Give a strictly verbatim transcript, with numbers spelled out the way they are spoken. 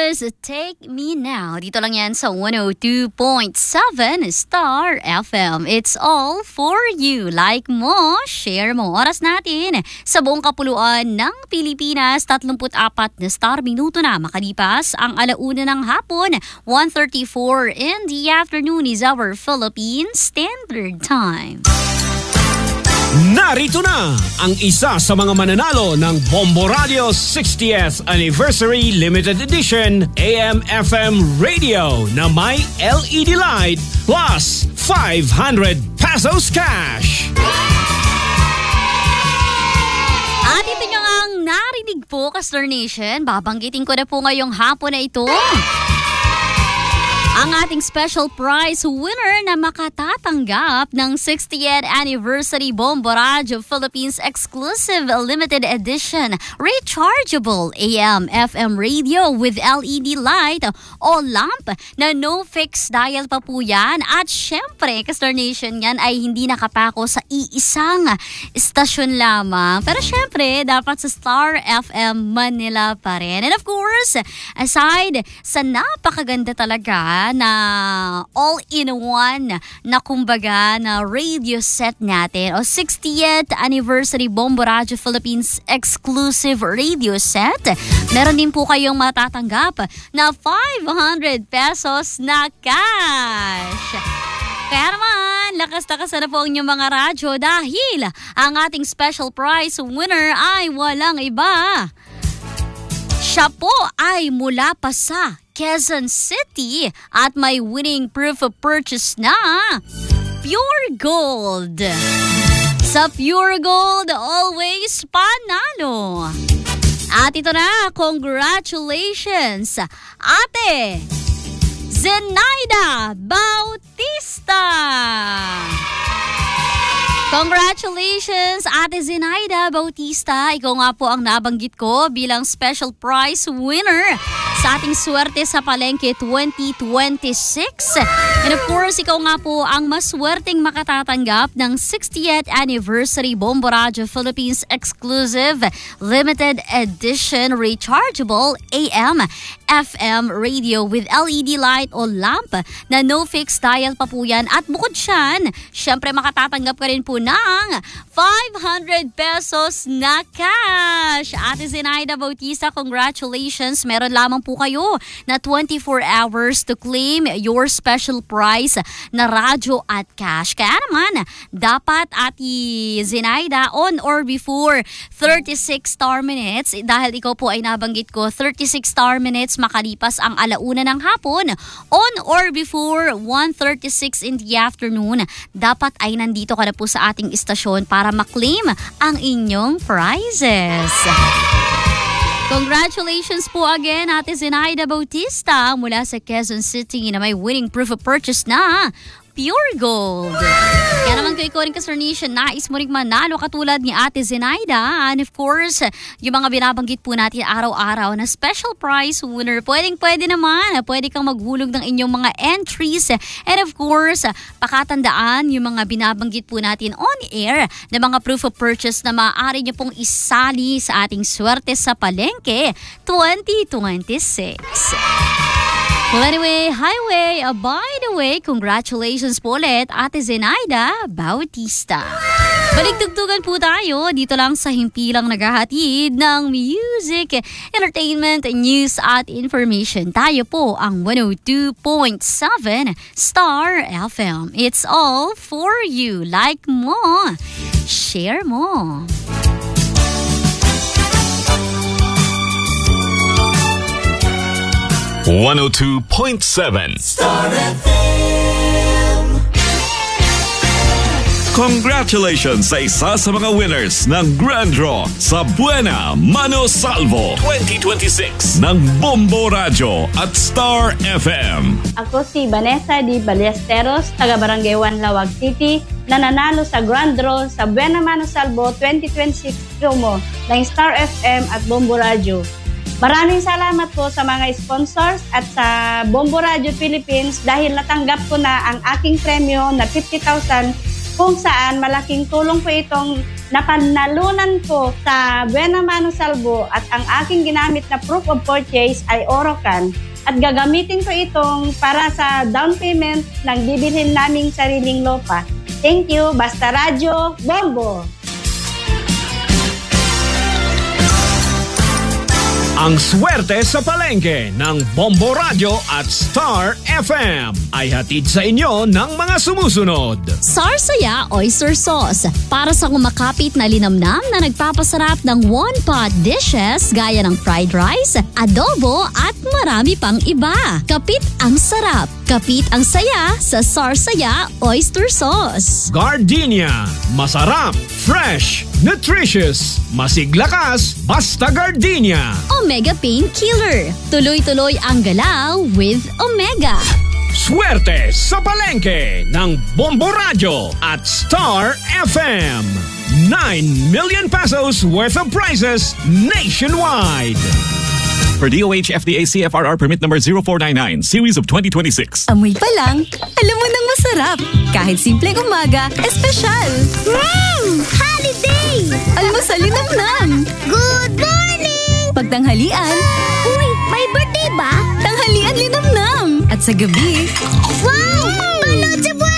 course, Take Me Now. Dito lang yan sa one oh two point seven Star F M. It's all for you. Like mo, share mo. Oras natin sa buong kapuluan ng Pilipinas. thirty-four na star minuto na makalipas ang alauna ng hapon. one thirty-four in the afternoon is our Philippine Standard Time. Narito na ang isa sa mga mananalo ng Bombo Radio sixtieth Anniversary Limited Edition A M F M Radio na may L E D light plus five hundred pesos cash. At ito nyo ang narinig po, Kastar Nation. Babanggitin ko na po ngayong hapon na ito ang ating special prize winner na makatatanggap ng sixtieth Anniversary Bombo Radio Philippines Exclusive Limited Edition Rechargeable A M F M Radio with L E D light o lamp na no fixed dial pa po yan. At syempre, Kastar Nation, yan ay hindi nakapako sa iisang istasyon lamang. Pero syempre, dapat sa Star F M Manila pa rin. And of course, aside sa napakaganda talaga na all-in-one na kumbaga na radio set natin o sixtieth Anniversary Bombo Radio Philippines Exclusive Radio Set, meron din po kayong matatanggap na five hundred pesos na cash. Kaya naman, lakas-lakas na po ang inyong mga radyo dahil ang ating special prize winner ay walang iba. Siya po ay mula pa sa Quezon City at may winning proof of purchase na Pure Gold. Sa Pure Gold, always panalo. At ito na, congratulations, Ate Zenaida Bautista. Congratulations, Ate Zenaida Bautista. Ikaw nga po ang nabanggit ko bilang special prize winner sa ating Swerte sa Palengke twenty twenty-six. And of course, ikaw nga po ang maswerteng makatatanggap ng sixtieth Anniversary Bombo Radio Philippines Exclusive Limited Edition Rechargeable A M F M Radio with L E D light o lamp na no fixed dial pa po yan. At bukod siyan, syempre makatatanggap ka rin po ng five hundred pesos na cash. Ate Zenaida Bautista, congratulations. Meron lamang po kayo na twenty-four hours to claim your special prize na radyo at cash. Kaya naman, dapat Ate Zenaida on or before thirty-six star minutes, dahil ikaw po ay nabanggit ko, thirty-six star minutes makalipas ang alauna ng hapon, on or before one thirty-six in the afternoon, dapat ay nandito ka na po sa ating istasyon para maklaim ang inyong prizes. Congratulations po again, Ate Zenaida Bautista mula sa Quezon City na may winning proof of purchase na Pure Gold. Kaya naman kung ikaw rin, Kastar Nation, nais mo rin manalo katulad ni Ate Zenaida. And of course, yung mga binabanggit po natin araw-araw na special prize winner, pwedeng-pwede naman. Pwede kang maghulog ng inyong mga entries. And of course, pakatandaan yung mga binabanggit po natin on air na mga proof of purchase na maaari nyo pong isali sa ating Swerte sa Palengke twenty twenty-six. Well, anyway, highway, uh, by the way, congratulations po ulit, Ate Zenaida Bautista. Baligtugtugan po tayo dito lang sa himpilang naghahatid ng music, entertainment, news at information. Tayo po ang one oh two point seven Star F M. It's all for you. Like mo, share mo. one oh two point seven Star F M. Congratulations sa isa sa mga winners ng Grand Draw sa Buena Mano Salvo twenty twenty-six ng Bombo Radio at Star F M. Ako si Vanessa Di Ballesteros, taga Barangay one, Lawag City, na nanalo sa Grand Draw sa Buena Mano Salvo twenty twenty-six promo ng Star F M at Bombo Radio. Maraming salamat po sa mga sponsors at sa Bombo Radio Philippines dahil natanggap ko na ang aking premyo na fifty thousand kung saan malaking tulong po itong napanalunan ko sa Buena Mano Salvo at ang aking ginamit na proof of purchase ay Orocan at gagamitin ko itong para sa down payment ng bibilhin naming sariling lupa. Thank you, Basta Radyo, Bombo! Ang swerte sa palengke ng Bombo Radio at Star F M ay hatid sa inyo ng mga sumusunod. Sarsaya Oyster Sauce para sa kumakapit na linamnam na nagpapasarap ng one-pot dishes gaya ng fried rice, adobo at marami pang iba. Kapit ang sarap. Kapit ang saya sa Sarsaya Oyster Sauce. Gardenia, masarap, fresh, nutritious, masiglakas, basta Gardenia. Omega Painkiller. Tuloy-tuloy ang galaw with Omega. Swerte sa palengke ng Bombo Radio at Star F M. nine million pesos worth of prizes nationwide. For D O H F D A C F R R permit number zero four nine nine, series of twenty twenty-six. Amoy pa lang, alam mo nang masarap. Kahit simpleng umaga, espesyal. Mmm! Holiday! Almusal linamnam. Good morning! Pagtanghalian, Uy, may birthday ba? tanghalian linamnam. At sa gabi, Wow!